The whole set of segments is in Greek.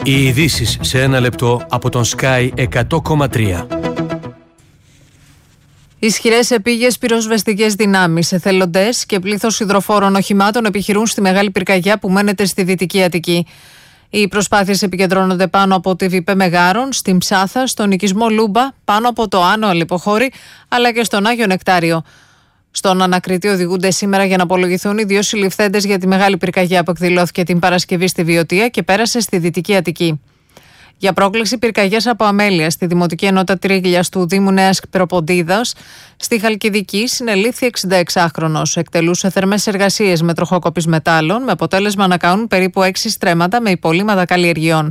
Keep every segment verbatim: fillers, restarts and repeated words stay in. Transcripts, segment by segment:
Οι ειδήσεις σε ένα λεπτό από τον Sky εκατό κόμμα τρία. Ισχυρές επίγειες πυροσβεστικές δυνάμεις, εθελοντές και πλήθος υδροφόρων οχημάτων επιχειρούν στη μεγάλη πυρκαγιά που μένεται στη Δυτική Αττική. Οι προσπάθειες επικεντρώνονται πάνω από τη Βιπέ Μεγάρων, στην Ψάθα, στον οικισμό Λούμπα, πάνω από το Άνω Αλιποχώρη, αλλά και στον Άγιο Νεκτάριο. Στον ανακριτή οδηγούνται σήμερα για να απολογηθούν οι δύο συλληφθέντες για τη μεγάλη πυρκαγιά που εκδηλώθηκε την Παρασκευή στη Βιωτία και πέρασε στη Δυτική Αττική. Για πρόκληση πυρκαγιάς από αμέλεια στη Δημοτική Ενότητα Τρίγλιας του Δήμου Νέας Περοποντίδας, στη Χαλκιδική συνελήφθη εξηνταεξάχρονος. Εκτελούσε θερμές εργασίες με τροχόκοπης μετάλλων, με αποτέλεσμα να κάνουν περίπου έξι στρέμματα με υπολείμματα καλλιεργειών.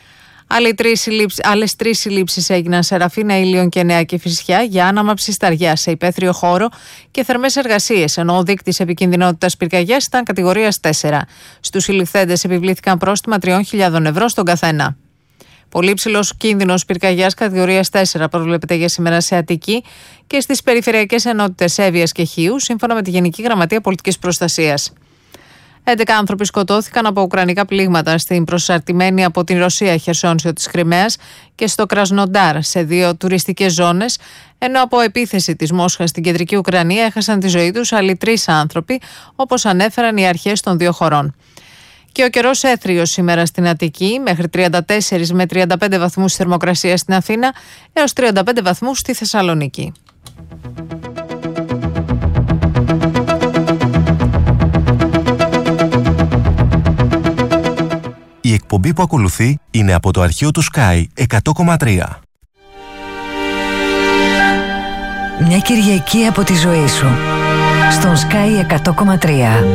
Άλλες τρεις συλλήψεις έγιναν σε Ραφίνα, Ήλιον και Νέα Κηφισιά για άναμαψη σταριά σε υπαίθριο χώρο και θερμές εργασίες, ενώ ο δείκτης επικινδυνότητας πυρκαγιάς ήταν κατηγορίας τέσσερα. Στους συλληφθέντες επιβλήθηκαν πρόστιμα τριών χιλιάδων ευρώ στον καθένα. Πολύ ψηλός κίνδυνος πυρκαγιάς κατηγορίας τέσσερα προβλέπεται για σήμερα σε Αττική και στις περιφερειακές ενότητες Εύβοιας και Χίου, σύμφωνα με τη Γενική Γραμματεία Πολιτικής Προστασίας. έντεκα άνθρωποι σκοτώθηκαν από ουκρανικά πλήγματα στην προσαρτημένη από την Ρωσία χερσόνησο της Κριμαίας και στο Κρασνοντάρ, σε δύο τουριστικές ζώνες, ενώ από επίθεση της Μόσχας στην κεντρική Ουκρανία έχασαν τη ζωή τους άλλοι τρεις άνθρωποι, όπως ανέφεραν οι αρχές των δύο χωρών. Και ο καιρός έθριος σήμερα στην Αττική, μέχρι τριάντα τέσσερα με τριάντα πέντε βαθμούς θερμοκρασία στην Αθήνα, έως τριάντα πέντε βαθμούς στη Θεσσαλονίκη. Η εκπομπή που ακολουθεί είναι από το αρχείο του Sky εκατό κόμμα τρία. Μια Κυριακή από τη ζωή σου στον Sky εκατό κόμμα τρία.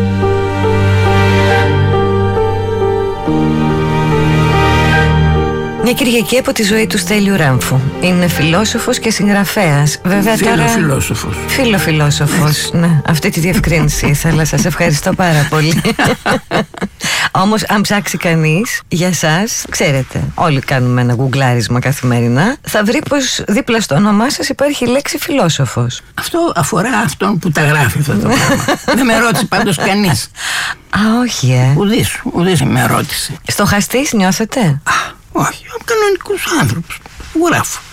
Μια Κυριακή από τη ζωή του Στέλιου Ράμφου. Είναι φιλόσοφος και συγγραφέας. Βέβαια Φιλοφιλόσοφος. τώρα... Φιλοφιλόσοφος. Ναι, αυτή τη διευκρίνηση ήθελα. Σας ευχαριστώ πάρα πολύ. Όμως αν ψάξει κανείς για σας, ξέρετε, όλοι κάνουμε ένα γκουγκλάρισμα καθημερινά, θα βρει πως δίπλα στο όνομά σας υπάρχει η λέξη φιλόσοφος. Αυτό αφορά αυτόν που τα γράφει αυτό το πράγμα. Δεν με ρώτησε πάντως κανείς. Α, όχι ε Ουδής, ουδής με ρώτησε. Στοχαστής νιώθετε? Α, όχι, από κανονικούς άνθρωπους που γράφω.